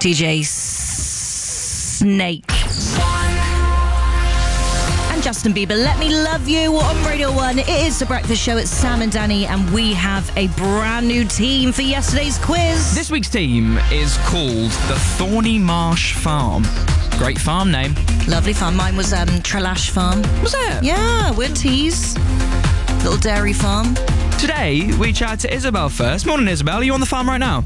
DJ Snake. And Justin Bieber, Let Me Love You on Radio 1. It is The Breakfast Show. It's Sam and Danny, and we have a brand new team for yesterday's quiz. This week's team is called the Thorny Marsh Farm. Great farm name. Lovely farm. Mine was Trelash Farm. Was it? Yeah, we're Tees. Little dairy farm. Today, we chat to Isabel first. Morning, Isabel. Are you on the farm right now?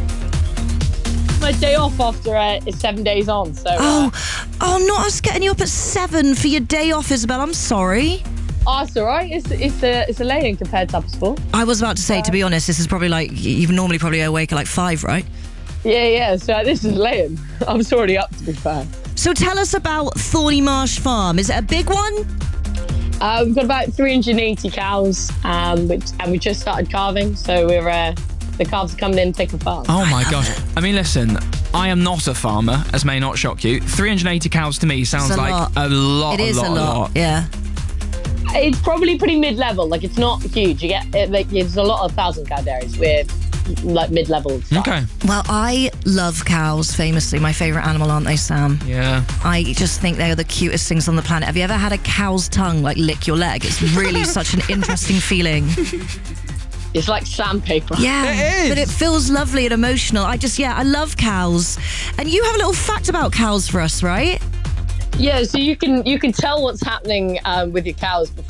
My day off after it's 7 days on, so... Oh, not us getting you up at 7 for your day off, Isabel. I'm sorry. Oh, it's all right. It's a lay-in compared to up school. I was about to say, to be honest, this is probably like, you've normally probably awake at like 5, right? Yeah, so this is lay-in. I'm already up, to be fair. So tell us about Thorny Marsh Farm. Is it a big one? We've got about 380 cows, and we just started calving, so the calves are coming in thick and fast. Oh my gosh. I mean, listen, I am not a farmer, as may not shock you. 380 cows to me sounds like a lot. It is a lot. Yeah. It's probably pretty mid-level. Like, it's not huge. You get there's a lot of 1,000 cow dairies. We're like mid-level stuff. Okay. Well, I love cows, famously. My favourite animal, aren't they, Sam? Yeah. I just think they are the cutest things on the planet. Have you ever had a cow's tongue, like, lick your leg? It's really such an interesting feeling. It's like sandpaper. Yeah, It is. but it feels lovely and emotional. I love cows. And you have a little fact about cows for us, right? Yeah, so you can tell what's happening with your cows